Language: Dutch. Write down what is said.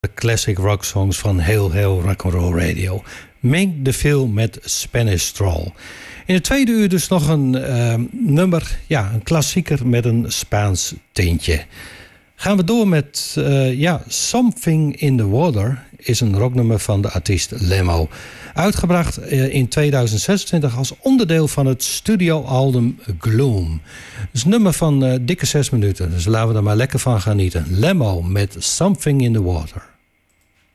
de classic rock songs van heel Rock'n'Roll Radio. Meng de veel met Spanish Stroll. In het tweede uur dus nog een nummer, een klassieker met een Spaans tintje. Gaan we door met Something in the Water is een rocknummer van de artiest Lemmo. Uitgebracht in 2026 als onderdeel van het studioalbum Gloom. Het is een nummer van dikke 6 minuten, dus laten we er maar lekker van genieten. Lemmo met Something in the Water.